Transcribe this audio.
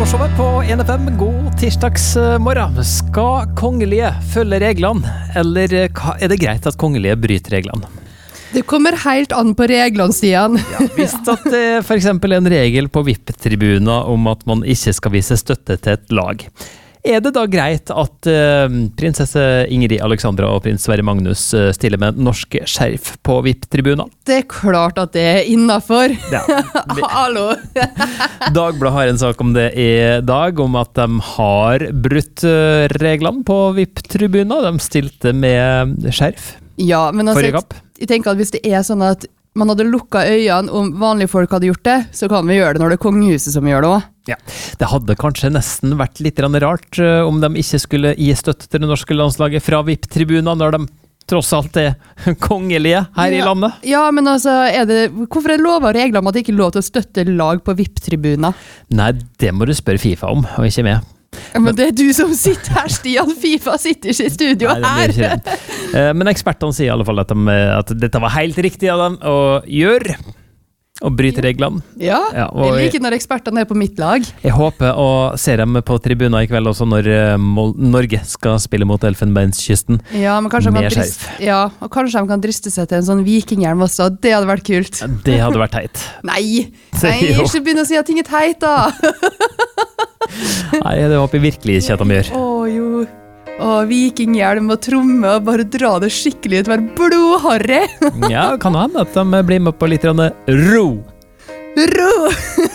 Morgenshowet på NFM, god tirsdagsmorgen. Skal kongelige følge reglene, eller er det greit at kongelige bryter reglene? Det kommer helt an på reglene, Stian. Ja, hvis det for eksempel en regel på VIP-tribuner om at man ikke skal vise støtte til et lag. Er det da greit at prinsesse Ingrid Alexandra og prins Sverre Magnus stiller med norske skjerf på VIP-tribuner? Det er klart at det er innenfor. Ja. Hallo! Dagbladet har en sak om det i dag, om at de har brutt reglene på VIP-tribuner. De stilte med skjerf. Ja, men altså, Forrige kapp. Jeg tenker at hvis det er sånn at man hadde lukket øynene om vanlige folk hadde gjort det, så kan vi gjøre det når det er kongehuset som gjør det også. Ja, det hadde kanskje nesten vært litt rart om de ikke skulle gi støtte til det norske landslaget fra VIP-tribuner når de tross alt er kongelige her i landet. Ja, men altså, hvorfor er det lov og regler om at det ikke er lov til å støtte lag på VIP-tribuner? Nei, det må du spørre FIFA om, og ikke meg. Ja, men det er du som sitter her, Stian. FIFA sitter ikke i studio her. Men ekspertene sier i alle fall at dette var helt riktig av dem å gjøre, og bryte reglene. Ja, jeg liker når ekspertene er på mitt lag. Jeg håper å se dem på tribuner i kveld også når Norge skal spille mot Elfenbenskysten med skjerf. Ja, og kanskje de kan driste seg til en sånn vikinghjelm også. Det hadde vært kult. Det hadde vært teit. Nei, ikke begynne å si at ting er teit da. Nei, det håper jeg virkelig ikke at de gjør. Vikinghjelm og tromme og bare dra det skikkelig ut, være blodharre. Ja, kan hende at de blir med på litt ro. Ro!